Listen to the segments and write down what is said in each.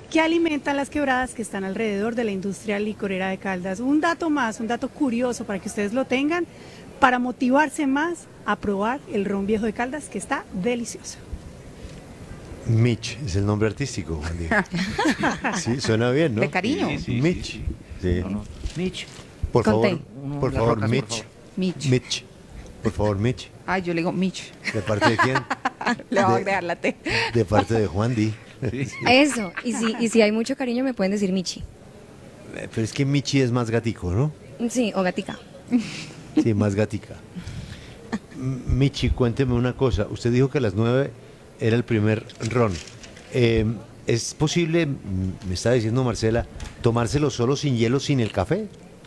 que alimentan las quebradas que están alrededor de la industria licorera de Caldas. Un dato más, un dato curioso para que ustedes lo tengan, para motivarse más a probar el ron viejo de Caldas, que está delicioso. Mitch es el nombre artístico, Juan Diego. Sí, suena bien, ¿no? De cariño. Mitch. Sí. No, no. Mitch. Por Conté. favor, por Las favor, rocas, por Mitch. favor. Mitch. Mitch. Por favor, Mitch. Ay, yo le digo Mitch. ¿De parte de quién? Le voy a De- agregar la T. De parte de Juan Di. Eso, y si hay mucho cariño me pueden decir Michi. Pero es que Michi es más gatico, ¿no? Sí, o gatica. Sí, más gatica. Michi, cuénteme una cosa. Usted dijo que a las 9 era el primer ron. ¿Es posible, me está diciendo Marcela, tomárselo solo sin hielo, sin el café?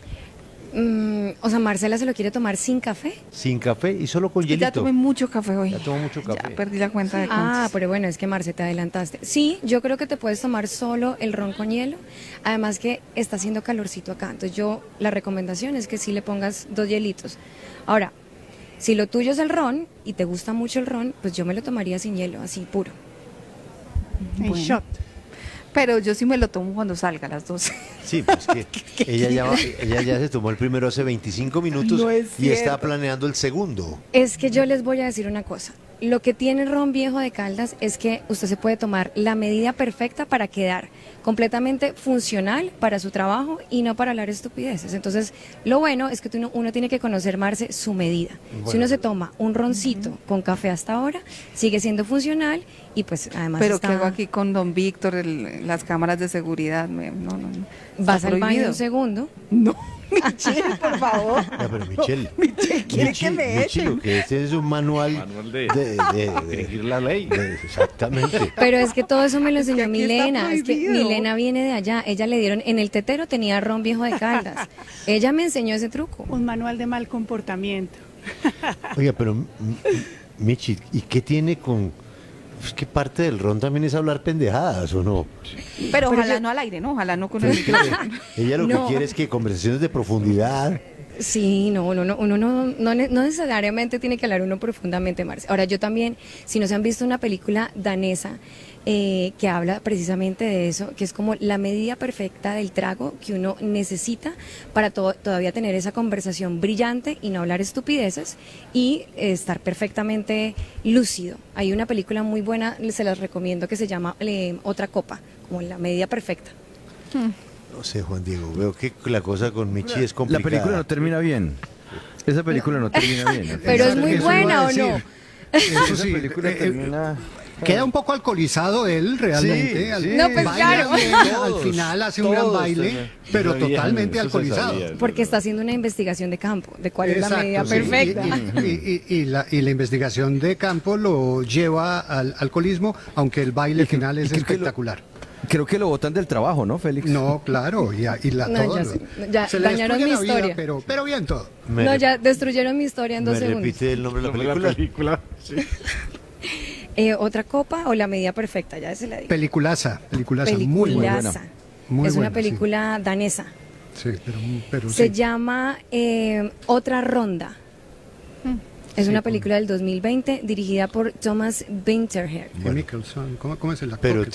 O sea, Marcela se lo quiere tomar sin café. Sin café y solo con hielito. Ya tomé mucho café hoy. Ya tomó mucho café. Ya perdí la cuenta de Ah, cuántos. pero bueno, es que Marce, te adelantaste. Sí, yo creo que te puedes tomar solo el ron con hielo. Además que está haciendo calorcito acá. Entonces la recomendación es que sí le pongas 2 hielitos. Ahora, si lo tuyo es el ron y te gusta mucho el ron, pues yo me lo tomaría sin hielo, así puro. En Bueno. shot. Pero yo sí me lo tomo cuando salga a las 12. Sí, pues que ella ya se tomó el primero hace 25 minutos No es y está cierto. planeando el segundo. Es que yo les voy a decir una cosa. Lo que tiene el ron viejo de Caldas es que usted se puede tomar la medida perfecta para quedar completamente funcional para su trabajo y no para hablar estupideces. Entonces, lo bueno es que uno tiene que conocer, Marce, su medida. Si uno se toma un roncito con café hasta ahora, sigue siendo funcional y pues además Pero está... ¿qué hago aquí con don Víctor, las cámaras de seguridad? No. Vas Está al baño prohibido. un segundo. No, Michelle, por favor. Ya, pero Michelle, Michelle quiere que me Michi, echen. lo que este es un manual, Manual de de- dirigir la ley. exactamente. Pero es que todo eso me lo Es que enseñó aquí está Milena. Es que prohibido. Milena viene de allá. Ella le dieron, en el tetero tenía ron viejo de Caldas. Ella me enseñó ese truco. Un manual de mal comportamiento. Oiga, pero Michi, ¿y qué tiene con...? Es que parte del ron también es hablar pendejadas, ¿o no? Pero ojalá yo- no al aire, ¿no? Ojalá no con Pero el es que micrófono. ella lo que No. quiere es que conversaciones de profundidad. Sí, no, uno no necesariamente tiene que hablar uno profundamente, Marce. Ahora, yo también, si no se han visto una película danesa que habla precisamente de eso, que es como la medida perfecta del trago que uno necesita para todavía tener esa conversación brillante y no hablar estupideces y estar perfectamente lúcido. Hay una película muy buena, se las recomiendo, que se llama Otra Copa, como la medida perfecta. No sé, Juan Diego, veo que la cosa con Michi es La complicada. película no termina bien. Esa película no termina bien. Pero es muy Eso iba a buena, ¿o decir. no? Eso Esa sí, película termina... queda un poco alcoholizado él realmente. Sí, sí. No, pues baila claro. bien, al final hace un gran todos, baile, pero sabían, totalmente eso se alcoholizado. sabía. Porque está haciendo una investigación de campo, de cuál es la Exacto, medida sí. perfecta. Y la investigación de campo lo lleva al alcoholismo, aunque el baile final es creo que lo- espectacular. Creo que lo botan del trabajo, ¿no, Félix? No, claro, No, todo. ya sé, ya Se le dañaron destruye mi la vida, historia. pero bien todo. Me No, re- ya destruyeron mi historia en 2 ¿Me segundos. repite el nombre de la Nombre de película? película. Sí. ¿Otra copa o la medida perfecta? Ya se la digo. Peliculaza, muy buena. Peliculaza. Muy Es una buena, película danesa. Sí, pero Se sí. llama Otra Ronda. Es una película del 2020 dirigida por Thomas Winterberg. Nicholson, ¿cómo es el actor? Pero que-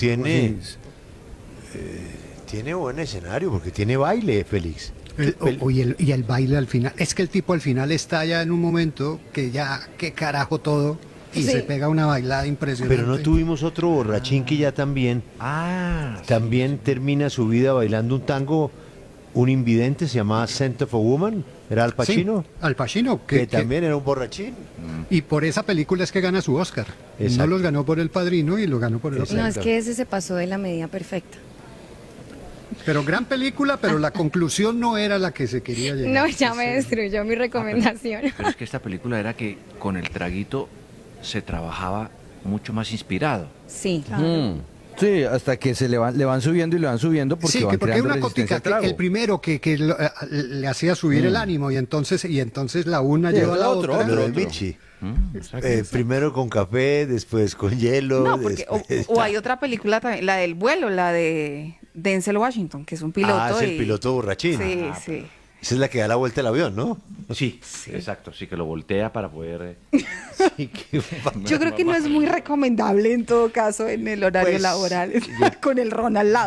tiene buen escenario porque tiene baile, Félix. Y el baile al final. Es que el tipo al final está ya en un momento que ya, qué carajo todo, y Sí. se pega una bailada impresionante. Pero no tuvimos otro borrachín que ya también termina su vida bailando un tango, un invidente, se llamaba Scent of a Woman, era Al Pacino, Sí, Al Pacino, que también era un borrachín. y por esa película es que gana su Oscar. Exacto. No los ganó por El Padrino y lo ganó por el Oscar. No, es que ese se pasó de la medida perfecta. Pero gran película, pero la conclusión no era la que se quería llegar. No, ya me destruyó mi recomendación. Pero es que esta película era que con el traguito se trabajaba mucho más inspirado. Sí. Sí, hasta que le van subiendo y le van subiendo porque Sí, van porque hay creando una resistencia cotica al que trago. el primero que le hacía subir el ánimo y entonces la una lleva a la otro, otra. Lo de otro. Michi. Primero con café, después con hielo. No, porque después- o hay otra película también, la del vuelo, la de Denzel Washington, que es un piloto. Ah, es el piloto borrachín. Sí, sí. Esa es la que da la vuelta al avión, ¿no? Sí, exacto, sí que lo voltea para poder... Sí, que- Yo creo que no es muy recomendable en todo caso en el horario Pues, laboral con el ron al lado.